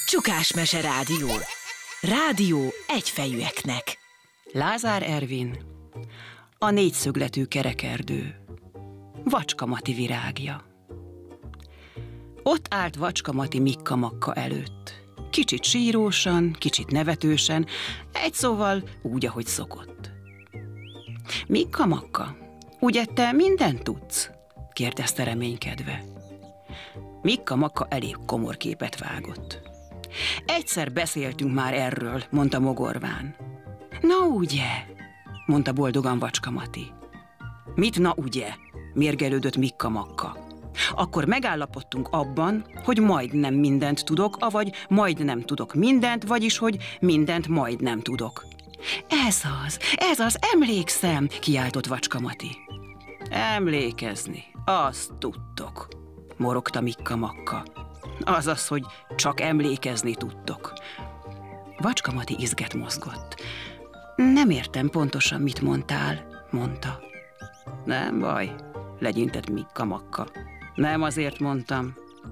Csukásmese Rádió. Rádió egyfejűeknek. Lázár Ervin, a négyszögletű kerekerdő, Vacska Mati virágja. Ott állt Vacska Mati Mikka Makka előtt. Kicsit sírósan, kicsit nevetősen, egy szóval úgy, ahogy szokott. Mikka Makka, ugye te mindent tudsz? Kérdezte reménykedve. Mikka Makka elég komor képet vágott. Egyszer beszéltünk már erről, mondta mogorván. Na ugye, mondta boldogan Vacska Mati. Mit na ugye? Mérgelődött Mikka Makka. Akkor megállapodtunk abban, hogy majdnem mindent tudok, avagy majdnem tudok mindent, vagyis hogy mindent majdnem tudok. Ez az, emlékszem, kiáltott Vacska Mati. Emlékezni, azt tudtok, morogta Mikka Makka. Azaz, hogy csak emlékezni tudtok. Vacska Mati izget mozgott. Nem értem pontosan, mit mondtál, mondta. Nem baj, legyintett Mikka Makka. Nem azért mondtam.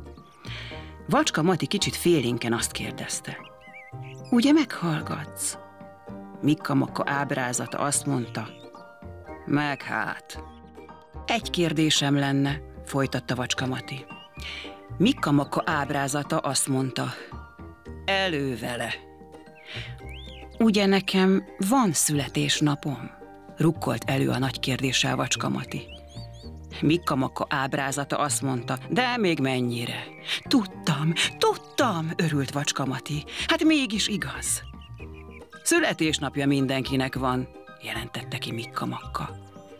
Vacska Mati kicsit félénken azt kérdezte. Ugye meghallgatsz? Mikka Makka ábrázata azt mondta. Meg hát. Egy kérdésem lenne, folytatta Vacska Mati. Mikka Makka ábrázata azt mondta. Elő vele. Ugye nekem van születésnapom? Rukkolt elő a nagy kérdéssel Vacska Mati. Mikka Makka ábrázata azt mondta, de még mennyire? Tudtam, örült Vacska Mati. Hát mégis igaz. Születésnapja mindenkinek van, jelentette ki Mikka Makka.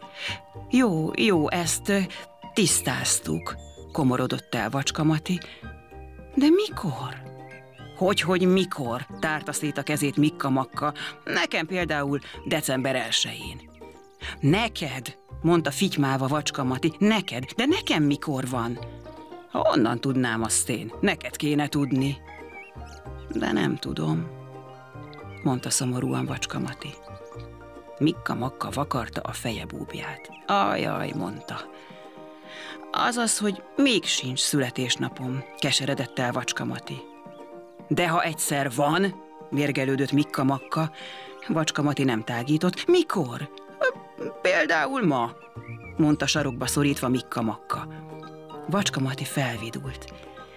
Jó, ezt tisztáztuk, komorodott el Vacska Mati. De mikor? Hogy mikor? Tárta szét a kezét Mikka Makka. Nekem például december 1-én. Neked, mondta fitymálva Vacska Mati, neked, de nekem mikor van? Honnan tudnám azt én? Neked kéne tudni. De nem tudom, mondta szomorúan Vacska Mati. Mikka Makka vakarta a feje búbját. Ajaj, mondta. Azaz, hogy még sincs születésnapom, keseredett el Vacska Mati. De ha egyszer van, mérgelődött Mikka Makka. Vacska Mati nem tágított. Mikor? Például ma, mondta sarokba szorítva Mikka Makka. Vacska Mati felvidult.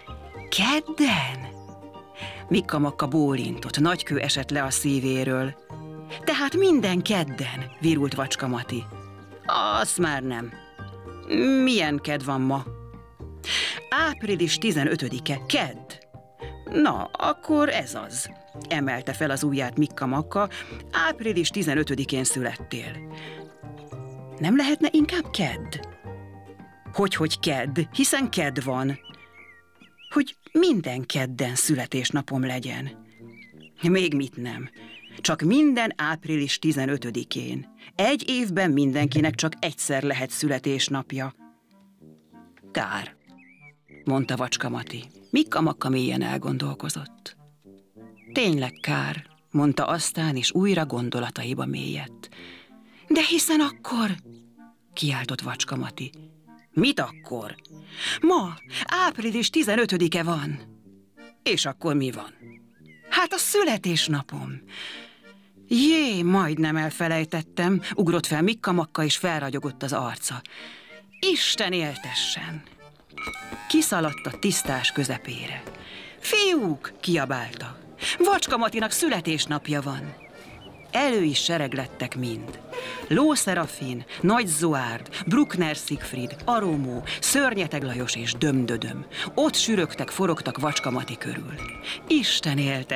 Kedden? Mikka Makka bólintott, nagy kő esett le a szívéről. Tehát minden kedden, virult Vacska Mati. Azt már nem. Milyen kedd van ma? Április 15-e, kedd. Na, akkor ez az, emelte fel az ujját Mikka Makka, április 15-én születtél. Nem lehetne inkább kedd? Hogy kedd, hiszen kedd van. Hogy minden kedden születésnapom legyen. Még mit nem. Csak minden április 15-én. Egy évben mindenkinek csak egyszer lehet születésnapja. Kár, mondta Vacska Mati. Mikka Makka mélyen elgondolkozott. Tényleg kár, mondta aztán, és újra gondolataiba mélyedt. De hiszen akkor, kiáltott Vacska Mati. Mit akkor? Ma, április 15-e van. És akkor mi van? Hát a születésnapom. Jé, majdnem elfelejtettem, ugrott fel Mikka Makka, és felragyogott az arca. Isten éltessen! Kiszaladt a tisztás közepére. Fiúk, kiabálta. Vacska Matinak születésnapja van. Elő is sereglettek mind. Ló Szerafin, Nagy Zoárd, Bruckner Siegfried, Aromó, Szörnyeteg Lajos és Dömdödöm. Ott sürögtek, forogtak Vacska Mati körül. Isten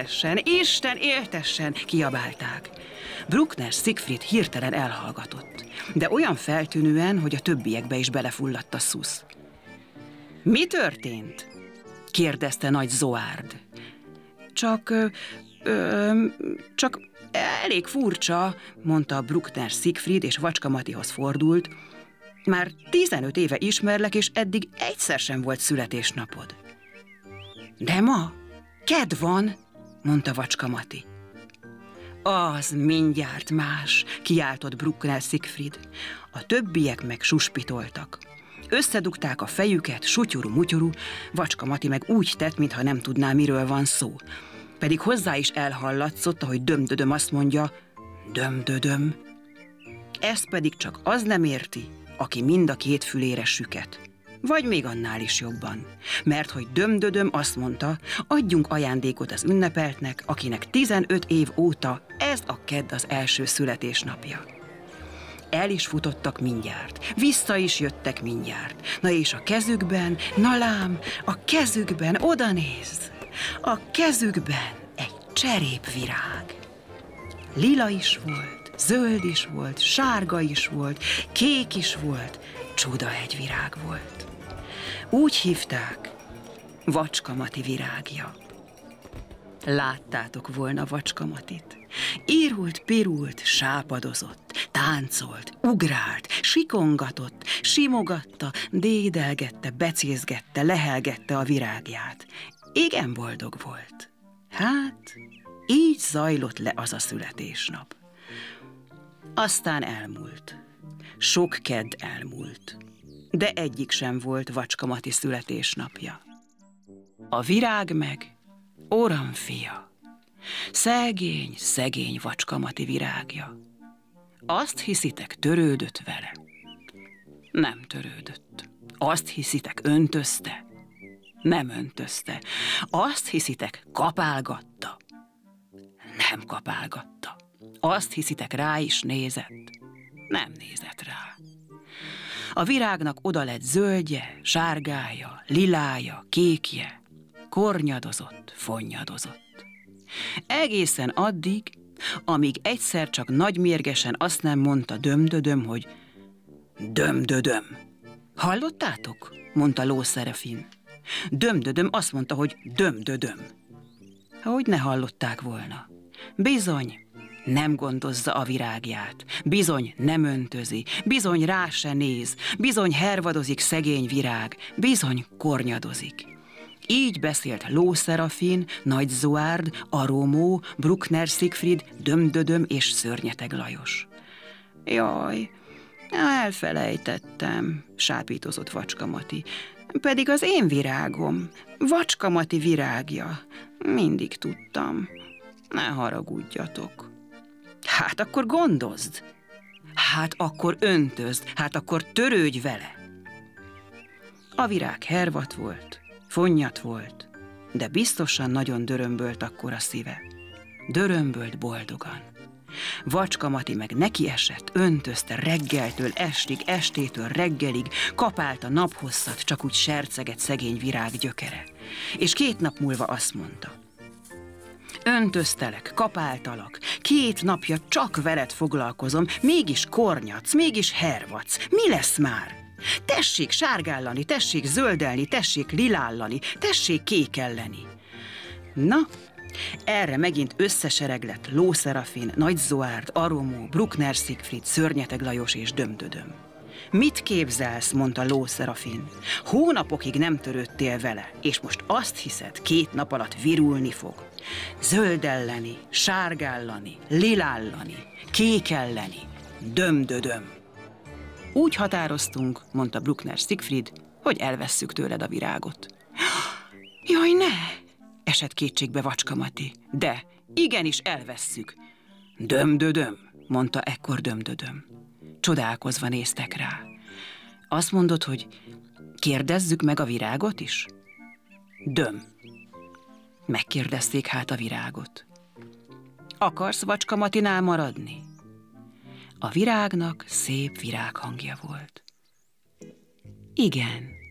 éltessen, kiabálták. Bruckner Siegfried hirtelen elhallgatott, de olyan feltűnően, hogy a többiekbe is belefulladt a szusz. Mi történt? kérdezte Nagy Zoárd. Csak elég furcsa, mondta Bruckner Siegfried, és Vacska Matihoz fordult. Már 15 éve ismerlek, és eddig egyszer sem volt születésnapod. De ma kedd van, mondta Vacska Mati. Az mindjárt más, kiáltott Bruckner Siegfried. A többiek meg suspitoltak. Összedugták a fejüket, sutyuru-mutyuru, Vacska Mati meg úgy tett, mintha nem tudná, miről van szó. Pedig hozzá is elhallatszott, ahogy Dömdödöm azt mondja, Dömdödöm. Ezt pedig csak az nem érti, aki mind a két fülére süket. Vagy még annál is jobban. Mert hogy Dömdödöm azt mondta, adjunk ajándékot az ünnepeltnek, akinek 15 év óta ez a kedd az első születésnapja. El is futottak mindjárt, vissza is jöttek mindjárt. Na és a kezükben, na lám, a kezükben, oda nézz! A kezükben egy cserépvirág. Lila is volt, zöld is volt, sárga is volt, kék is volt, csodahegyvirág volt. Úgy hívták, Vacska Mati virágja. Láttátok volna Vacska Matit. Írult-pirult, sápadozott, táncolt, ugrált, sikongatott, simogatta, dédelgette, becézgette, lehelgette a virágját. Igen boldog volt. Hát, így zajlott le az a születésnap. Aztán elmúlt. Sok kedd elmúlt. De egyik sem volt Vacska Mati születésnapja. A virág meg Oramfia. Szegény, szegény Vacska Mati virágja. Azt hiszitek, törődött vele? Nem törődött. Azt hiszitek, öntözte? Nem öntözte. Azt hiszitek, kapálgatta? Nem kapálgatta. Azt hiszitek, rá is nézett? Nem nézett rá. A virágnak oda lett zöldje, sárgája, lilája, kékje, kornyadozott, fonnyadozott. Egészen addig, amíg egyszer csak nagymérgesen azt nem mondta Dömdödöm, hogy Dömdödöm. Hallottátok? Mondta Ló Szerafin. Dömdödöm azt mondta, hogy Dömdödöm. Hogy ne hallották volna. Bizony, nem gondozza a virágját, bizony nem öntözi, bizony rá se néz, bizony hervadozik szegény virág, bizony kornyadozik. Így beszélt Ló Szerafin, Nagy Zoárd, Arómó, Bruckner Siegfried, Dömdödöm és Szörnyeteg Lajos. Jaj, elfelejtettem, sápítozott Vacska Mati. Pedig az én virágom, Vacska Mati virágja. Mindig tudtam. Ne haragudjatok. Hát akkor gondozd. Hát akkor öntözd, hát akkor törődj vele. A virág hervadt volt, fonnyat volt, de biztosan nagyon dörömbölt akkor a szíve. Dörömbölt boldogan. Vacska Mati meg nekiesett, öntözte reggeltől estig, estétől reggelig, kapálta naphosszat, csak úgy serceget szegény virág gyökere. És 2 nap múlva azt mondta: öntöztelek, kapáltalak, 2 napja csak veled foglalkozom, mégis kornyadsz, mégis hervadsz. Mi lesz már? Tessék sárgállani, tessék zöldelni, tessék lilállani, tessék kékelleni. Na, erre megint összesereglett Ló Szerafin, Nagy Zoárd, Arómó, Bruckner Siegfried, Szörnyeteg Lajos és Dömdödöm. Mit képzelsz, mondta Ló Szerafin. Hónapokig nem törődtél vele, és most azt hiszed, 2 nap alatt virulni fog. Zöldelleni, sárgállani, lilállani, kékelleni, Dömdödöm. Úgy határoztunk, mondta Bruckner Siegfried, hogy elvesszük tőled a virágot. Jaj, ne! Esett kétségbe Vacska Mati. De, igenis elvesszük. Dömdödöm, mondta ekkor Dömdödöm. Csodálkozva néztek rá. Azt mondod, hogy kérdezzük meg a virágot is? Döm. Megkérdezték hát a virágot. Akarsz Vacska Matinál maradni? A virágnak szép virághangja volt. Igen,